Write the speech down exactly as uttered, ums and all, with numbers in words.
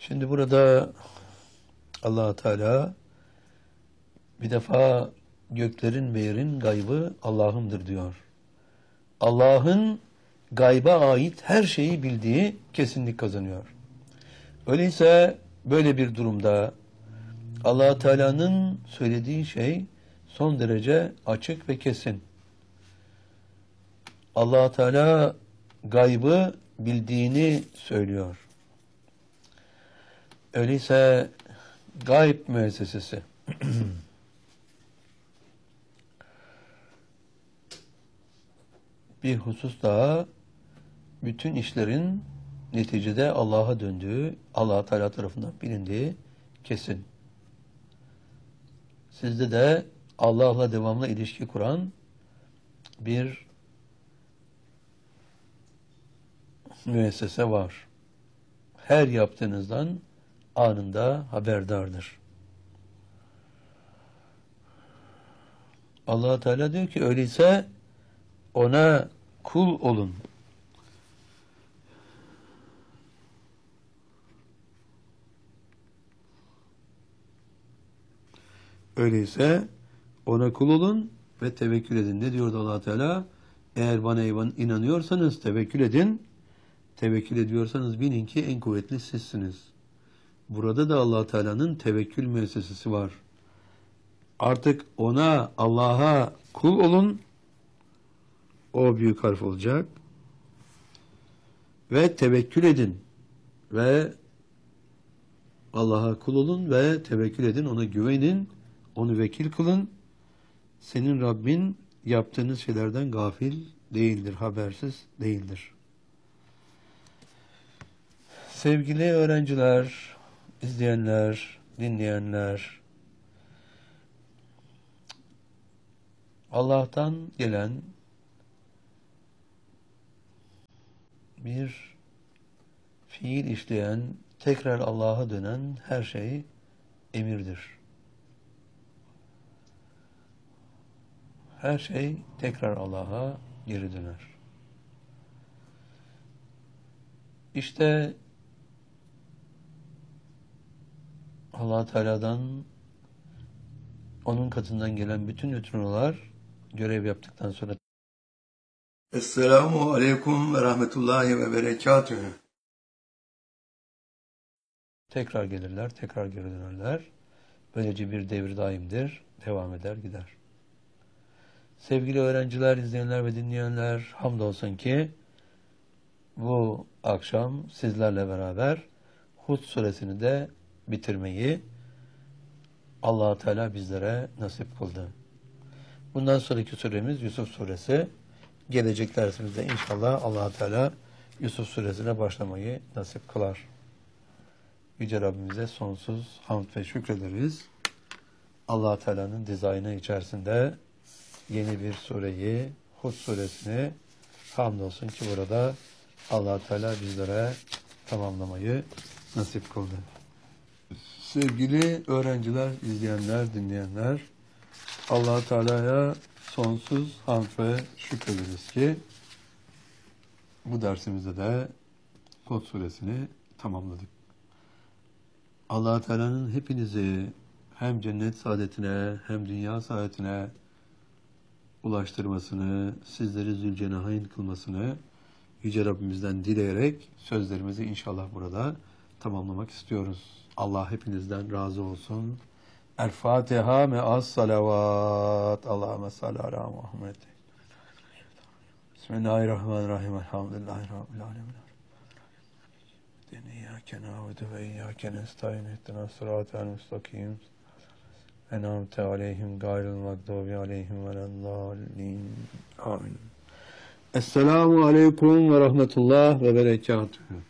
Şimdi burada Allah Teala bir defa göklerin ve yerin gaybı Allah'ındır diyor. Allah'ın gayba ait her şeyi bildiği kesinlik kazanıyor. Öyleyse böyle bir durumda Allah Teala'nın söylediği şey son derece açık ve kesin. Allah Teala gaybı bildiğini söylüyor. Öyleyse gayb müessesesi bir husus daha, bütün işlerin neticede Allah'a döndüğü, Allah Teala tarafından bilindiği kesin. Sizde de Allah'la devamlı ilişki kuran bir müessese var. Her yaptığınızdan anında haberdardır. Allah Teala diyor ki öyleyse ona kul olun. Öyleyse ona kul olun ve tevekkül edin. Ne diyordu Allah Teala? Eğer bana inanıyorsanız tevekkül edin. Tevekkül ediyorsanız bilin ki en kuvvetli sizsiniz. Burada da Allah Teala'nın tevekkül müessesesi var. Artık ona, Allah'a kul olun. O büyük harf olacak. Ve tevekkül edin. Ve Allah'a kul olun ve tevekkül edin. Ona güvenin. Onu vekil kılın. Senin Rabbin yaptığınız şeylerden gafil değildir, habersiz değildir. Sevgili öğrenciler, izleyenler, dinleyenler, Allah'tan gelen bir fiil işleyen, tekrar Allah'a dönen her şey emirdir. Her şey tekrar Allah'a geri döner. İşte Allah Teala'dan, onun katından gelen bütün nötrinolar görev yaptıktan sonra Esselamu Aleyküm ve Rahmetullahi ve Berekatühü tekrar gelirler, tekrar geri dönerler. Böylece bir devir daimdir, devam eder gider. Sevgili öğrenciler, izleyenler ve dinleyenler, hamdolsun ki bu akşam sizlerle beraber Hud suresini de bitirmeyi Allah Teala bizlere nasip kıldı. Bundan sonraki suremiz Yusuf suresi. Gelecek dersimizde inşallah Allah Teala Yusuf suresine başlamayı nasip kılar. Yüce Rabbimize sonsuz hamd ve şükrederiz. Allah Teala'nın dizaynı içerisinde yeni bir sureyi, Hud suresini hamdolsun ki burada Allah Teala bizlere tamamlamayı nasip kıldı. Sevgili öğrenciler, izleyenler, dinleyenler, Allah Teala'ya sonsuz hamd ve şükrederiz ki bu dersimizde de Hud suresini tamamladık. Allah Teala'nın hepinizi hem cennet saadetine hem dünya saadetine ulaştırmasını, sizleri zülcenahayn kılmasını Yüce Rabbimizden dileyerek sözlerimizi inşallah burada tamamlamak istiyoruz. Allah hepinizden razı olsun. El Fatiha me'as salavat. Allahümme salli ala Muhammed. Bismillahirrahmanirrahim. Elhamdülillahi Rabbil alemin. İyyâke na'budu ve iyyâke nestaîn. İhdinas sıratal müstakim. En'amte aleyhim gayril mağdubi aleyhim veleddâllîn. Amin. Esselamu aleyküm ve rahmetullah ve berekatühü.